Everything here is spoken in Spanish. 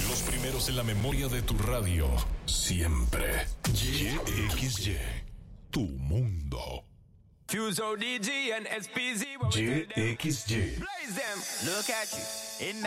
Los primeros en la memoria de tu radio. Siempre. YXY. Tu mundo. Fuse ODG and SPZ. YXY. Blaze them. Look at you. In